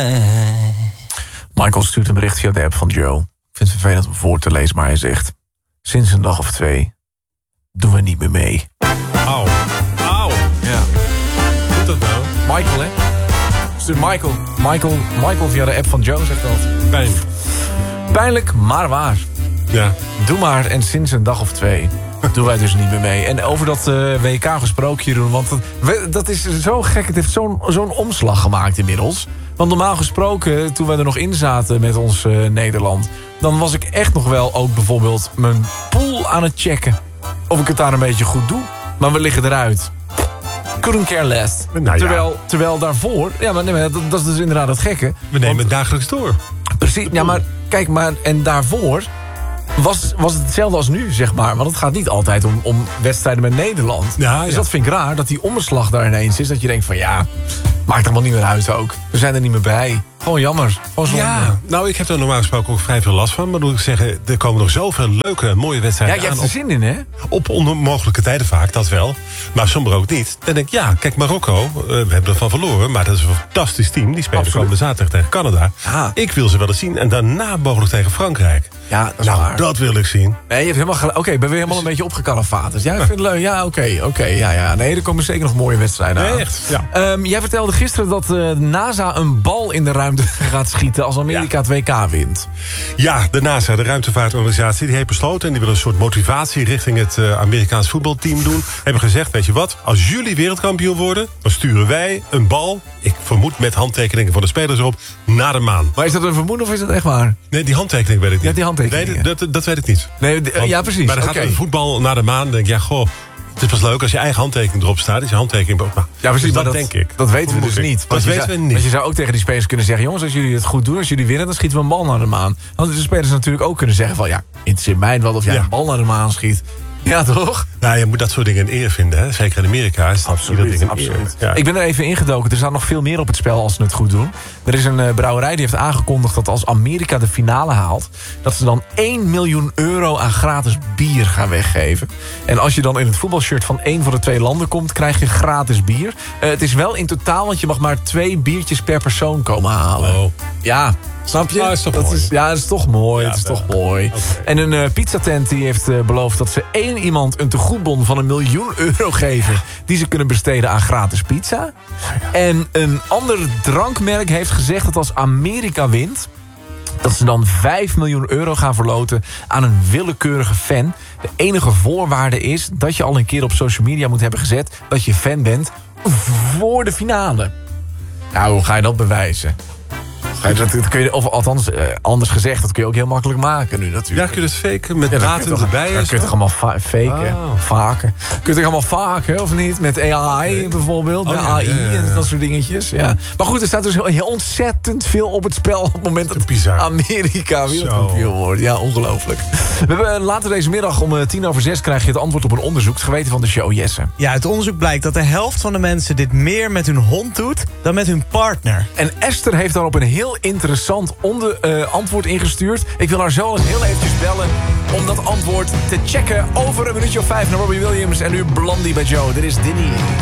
Michael stuurt een bericht via de app van Joe. Ik vind het vervelend om voor te lezen, maar hij zegt... Sinds een dag of 2 doen we niet meer mee. Auw. Ja. Doet dat nou? Michael, hè? Stuurt Michael via de app van Joe, zegt dat. Pijn. Pijnlijk, maar waar. Ja. Doe maar, en sinds een dag of 2 doen wij dus niet meer mee. En over dat WK gesproken, Jeroen, want dat is zo gek. Het heeft zo'n omslag gemaakt inmiddels. Want normaal gesproken, toen wij er nog in zaten met ons Nederland... dan was ik echt nog wel ook bijvoorbeeld mijn pool aan het checken. Of ik het daar een beetje goed doe. Maar we liggen eruit. Couldn't care less. Nou ja. Terwijl daarvoor... Ja, maar, nee, maar dat is dus inderdaad het gekke. We nemen het dagelijks door. Precies, ja, maar kijk, en daarvoor... Was het hetzelfde als nu, zeg maar. Want het gaat niet altijd om wedstrijden met Nederland. Ja, dus dat vind ik raar, dat die omslag daar ineens is. Dat je denkt van ja, maakt allemaal niet meer uit ook. We zijn er niet meer bij. Gewoon jammer. Gewoon zonde. Ja, nou, ik heb er normaal gesproken ook vrij veel last van. Maar moet ik zeggen, er komen nog zoveel leuke, mooie wedstrijden aan. Ja, je hebt er zin in, hè? Op onmogelijke tijden vaak, dat wel. Maar soms ook niet. Dan denk ik, ja, kijk, Marokko, we hebben ervan verloren. Maar dat is een fantastisch team. Die spelen komende zaterdag tegen Canada. Ja. Ik wil ze wel eens zien. En daarna mogelijk tegen Frankrijk. Ja, dat is nou, waar. dat wil ik zien. Nee, je hebt helemaal gelijk. Oké, ben weer helemaal een beetje opgekalefaterd. Ja, ik vind het leuk. Ja, oké. Ja. Nee, er komen zeker nog mooie wedstrijden aan. Nee, echt, ja. Jij vertelde gisteren dat NASA een bal in de ruimte gaat schieten als Amerika het WK wint. Ja, de NASA, de ruimtevaartorganisatie, die heeft besloten... en die wil een soort motivatie richting het Amerikaans voetbalteam doen. Hebben gezegd, weet je wat, als jullie wereldkampioen worden... dan sturen wij een bal, ik vermoed met handtekeningen van de spelers erop... naar de maan. Maar is dat een vermoeden of is dat echt waar? Nee, die handtekening weet ik niet. Ja, die handtekeningen. Nee, dat weet ik niet. Nee, ja, precies. Maar dan gaat een voetbal naar de maan, dan denk ik, ja, goh... Het is pas leuk als je eigen handtekening erop staat. Is je handtekening erop. Ja, precies, dus maar dat denk ik. Dat weten we dus niet. Dat weten we niet. Want je zou ook tegen die spelers kunnen zeggen... jongens, als jullie het goed doen, als jullie winnen... dan schieten we een bal naar de maan. Dan hadden de spelers natuurlijk ook kunnen zeggen van... ja, interesseert mij wel of jij een bal naar de maan schiet. Ja, toch? Nou, je moet dat soort dingen in eer vinden. Hè? Zeker in Amerika is dat soort dingen in eer. Ja. Ik ben er even ingedoken. Er staat nog veel meer op het spel als ze het goed doen. Er is een brouwerij die heeft aangekondigd dat als Amerika de finale haalt... dat ze dan 1 miljoen euro aan gratis bier gaan weggeven. En als je dan in het voetbalshirt van 1 van de 2 landen komt... krijg je gratis bier. Het is wel in totaal, want je mag maar 2 biertjes per persoon komen halen. Oh. Ja, snap je? Dat is toch mooi. Dat is toch mooi. Ja, het is toch mooi. Okay. En een pizzatent die heeft beloofd dat ze 1 iemand een tegoedbon van 1 miljoen euro geven... die ze kunnen besteden aan gratis pizza. En een ander drankmerk heeft gezegd dat als Amerika wint... dat ze dan 5 miljoen euro gaan verloten aan een willekeurige fan. De enige voorwaarde is dat je al een keer op social media moet hebben gezet... dat je fan bent voor de finale. Nou, hoe ga je dat bewijzen? Dat kun je, of althans, anders gezegd, dat kun je ook heel makkelijk maken nu natuurlijk. Ja, kun je het faken met datum erbij? Dan kun je toch allemaal faken, vaken. Kun je toch allemaal vaken, of niet? Met AI bijvoorbeeld, met AI en dat soort dingetjes. Ja. Maar goed, er staat dus heel ontzettend veel op het spel... op het moment dat Amerika wereldkampioen wordt. Ja, ongelooflijk. We hebben later deze middag om 6:10 krijg je het antwoord op een onderzoek. Het geweten van de show, Jesse. Ja, uit onderzoek blijkt dat de helft van de mensen dit meer met hun hond doet... dan met hun partner. En Esther heeft daarop een heel interessant antwoord ingestuurd. Ik wil haar zo eens heel eventjes bellen om dat antwoord te checken. Over een minuutje of 5 naar Robbie Williams en nu Blondie bij Joe. Dit is Dinny.